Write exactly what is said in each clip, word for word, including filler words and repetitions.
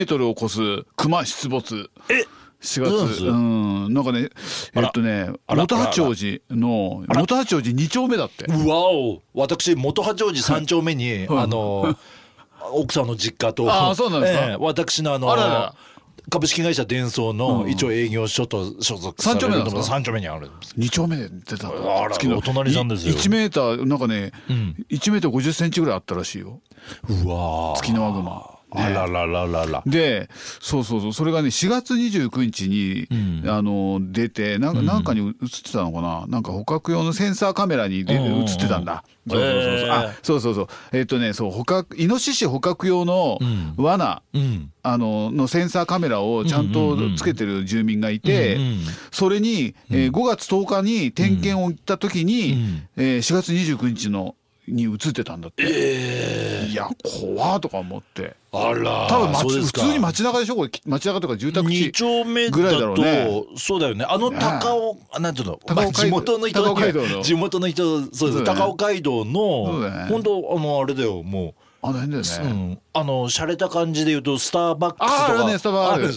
メートルを超す熊出没。 えしがつ、うん、なんかね、えっとね、元八王子の元八王子に丁目だって。 うわお、私元八王子さん丁目にあの奥さんの実家と、 あ、そうなんですか、 えー、私のあのあらら株式会社デンソーの一応営業所と所属されるのもさん丁目にあるんです。 に丁目で出た。 あら、お隣さんですよ。 いちメーターなんかね、うん、いちメーターごじゅっセンチぐらいあったらしいよ。 うわ、 ツキノワグマ。ね、 あららららら。 で、そうそうそう、それがねしがつにじゅうくにちに、うん、あの出てなんか、なんかに映ってたのかな、なんか捕獲用のセンサーカメラにで映ってたんだ。そうそうそうそう、あ、そうそうそう、えっとね、そう捕獲イノシシ捕獲用の罠、うん、あののセンサーカメラをちゃんとつけてる住民がいて、うんうんうん、それに、えー、ごがつとおかに点検を行った時に、うんえー、しがつにじゅうくにちのに映ってたんだって。えー、いや怖ーとか思って。 あら、 多分街普通に街中でしょ、これ街中とか住宅地に丁目だとぐらいだろうね。そうだよね。あの高尾、ね、なんていうの、まあ、地元の人の地元の人、そうです、高尾街道の、ね、本当あのあれだよ、もうあの辺だよね、うん、 あの洒落た感じで言うとスターバックスとかあるね、スタバある、うん、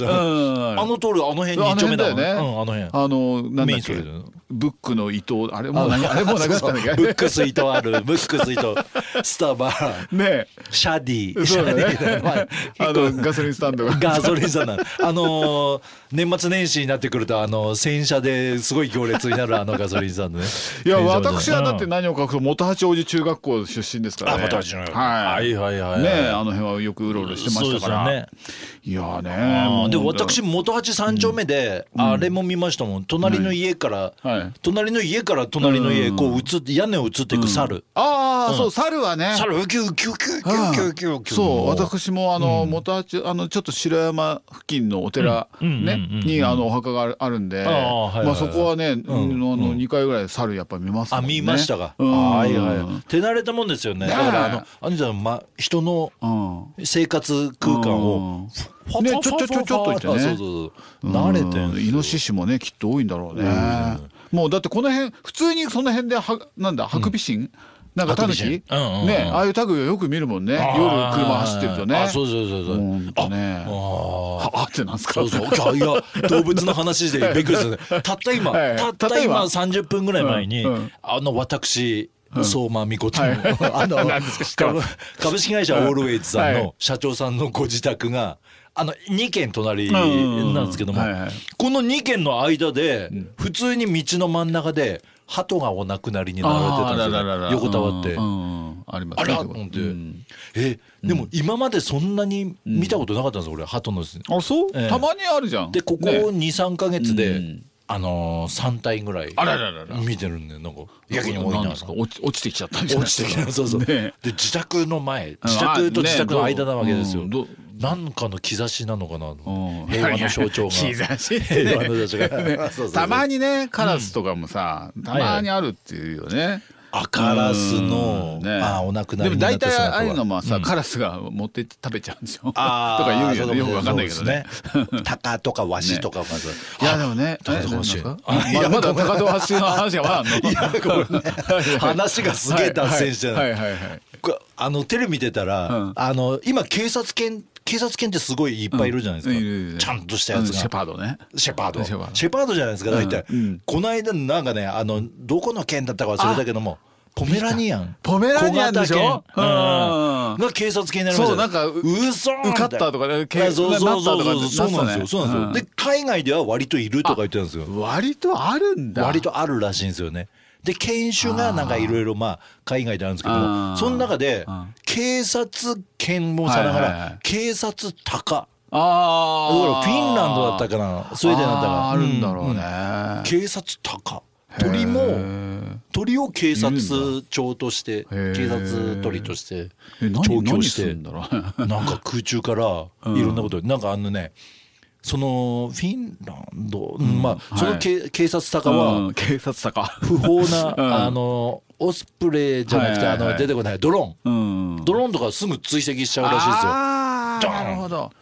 あの通り、あの辺に丁目だよね、 あの辺、あのなんだっけ、ブックの伊藤、あれもう何、あれもうなくなったんだっけ、 ブックス伊藤ある、ブックス伊藤、スタバね、シャディ、シャディ、 まあ、あのガソリンスタンドがガソリンスタンド、あのー、年末年始になってくるとあの洗車ですごい行列になるあのガソリンスタンドね。 いや私はだって何を隠そう元八王子中学校出身ですからね。 あ、元八王子、 はいはいはいはい、 ね、あの辺はよくうろうろしてましたから。ね、いやね、 でも私元八三丁目で、うん、あれも見ましたもん。隣の家から、はい、隣の家から隣の家、こう移って屋根を移っていく猿、うん、 ああ、うん、そう、猿はね、 猿ウキウキウキウキウキウキウキ、 そう、私もあの、うん、元八、あのちょっと白山付近のお寺ねにあのお墓があるんで、まあそこはね、うん、あのにかいぐらい猿やっぱ見ますもんね。 あ、見ましたか。うん、はいはい。手慣れたもんですよね。だからあのあのじゃま人の生活空間をファね、ちょちょちょちょっと言ってね、 そうそうそう、慣れてん。 イノシシもねきっと多いんだろうね。もうだってこの辺普通にその辺ではなんだハクビシン、なんかタヌキね、ああいう類をよく見るもんね、夜車走ってるとね。 あ、そうそうそうそう。 本当ね。ああってなんすか。 そうそう。いや動物の話でびっくりする。たった今、たった今さんじゅっぷんぐらい前にあの私。相馬美琴の、あの株式会社オールウェイズさんの社長さんのご自宅があのにけん隣なんですけども、このにけんの間で普通に道の真ん中で鳩がお亡くなりになられてたんですよね、横たわって。 ありますね。 あらと思って、えでも今までそんなに見たことなかったんですよ俺、鳩の。 あ、そう、たまにあるじゃん。 でここにさんかげつであのー、さんたいぐらい見てるんで、なんかやけに多いな。 落ち、落ちてきちゃったんじゃないですか。 落ちてきた、そうそう、ね、で自宅の前、自宅と自宅の間なわけですよ、ね、なんかの兆しなのかな、平和の象徴が。 兆し平和の象徴がたまにね、カラスとかもさ、うん、たまにあるっていうよね、はいはい、 あ、カラスの、ね、あ、お亡くなりになった。 でも大体ああいうのもさ、うん、カラスが持って食べちゃうんでしょ。 あとか言うよね、よくわかんないけどね。 タカとかワシとかまず。 いやでもね、 タカとワシ。 まだタカとワシの話がまだあんの。いやごめんね。話がすげえ脱線してる。はいはいはい。あのテレビ見てたら、あの今警察犬警察犬ってすごいいっぱいいるじゃないですか、うん、ちゃんとしたやつが。 シェパードね。 シェパードシェパードじゃないですか大体、うんうん、この間なんかね、あのどこの県だったか忘れたけども、ポメラニアンポメラニアンでしょ、 うん、が警察犬になりました。 そう、なんか嘘受かったとかね、 そうそうそうそう、そうなんですよ、そうなんですよ。で海外では割といるとか言ってたんですよ。 割とあるんだ。 割とあるらしいんですよね。で研修がなんかいろいろまあ海外であるんですけども、その中で警察犬もさながら警察鷹、ああ、フィンランドだったかな、スウェーデンだったかな、 あるんだろうね、 うん、警察鷹、鳥も鳥を警察鳥として警察鳥として調教してなんか空中からいろんなこと、なんかあのね、そのフィンランド、うん、まあそのけ、はい、警察鷹は、 うん、警察鷹不法な、うん、あのオスプレイじゃなくて、はいはいはい、あの出てこないドローン、うん、ドローンとかすぐ追跡しちゃうらしいですよ。 ああ、なるほど。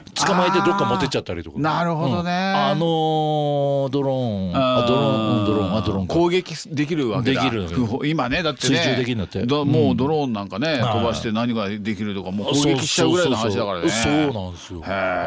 捕まえてどっか持ってっちゃったりとか。 なるほどね、うん、 あのー、ドローンあドローンドローンあドローン攻撃できるわけだ。 できる今ねだってね追従できるんだって、 どもうドローンなんかね、うん、飛ばして何ができるとかもう攻撃しちゃうぐらいの話だからね。 そうなんですよ。